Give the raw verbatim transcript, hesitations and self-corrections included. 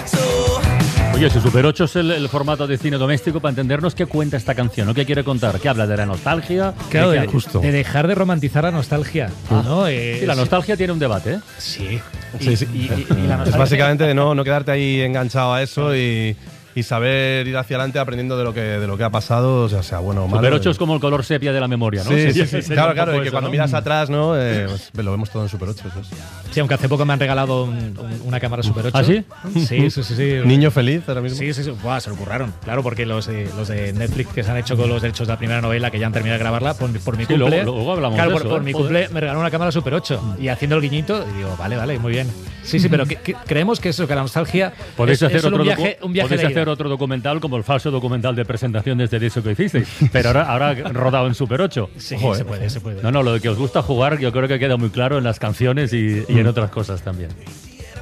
Oye, si Super ocho es el, el formato de cine doméstico, para entendernos, ¿qué cuenta esta canción? ¿No? ¿Qué quiere contar? ¿Qué habla de la nostalgia? Claro, ¿De, de, justo? de dejar de romantizar la nostalgia. Ah. ¿no? Eh, sí, la nostalgia sí. tiene un debate, ¿eh? Sí. Y, sí, sí. Y, y, y la es básicamente de no, no quedarte ahí enganchado a eso y... y saber ir hacia adelante aprendiendo de lo que de lo que ha pasado, o sea, sea bueno o malo. Super ocho es como el color sepia de la memoria, ¿no? Sí, sería, sí, sí. sería Claro, claro, y que eso, cuando ¿no? miras atrás, ¿no? Eh, pues, lo vemos todo en Super ocho. Eso es. Sí, aunque hace poco me han regalado un, un, una cámara Super ocho. ¿Ah, sí? Sí, sí, sí. sí. Niño feliz ahora mismo. Sí, sí, sí. Buah, se lo curraron. Claro, porque los, eh, los de Netflix que se han hecho con los derechos de la primera novela, que ya han terminado de grabarla, por, por mi sí, cumple. Luego, luego hablamos claro, de por, eso, por ¿eh? mi Joder. cumple me regalaron una cámara Super ocho. Y haciendo el guiñito, y digo, vale, vale, muy bien. Sí, sí, pero que, que creemos que eso, que la nostalgia. Podéis es, hacer, es otro, un viaje, un viaje podéis de hacer ida. otro documental como el falso documental de presentaciones de eso que hicisteis, pero ahora, ahora rodado en Super ocho. Sí, Ojo, se eh. puede, se puede. No, no, lo de que os gusta jugar yo creo que queda muy claro en las canciones y, y en otras cosas también.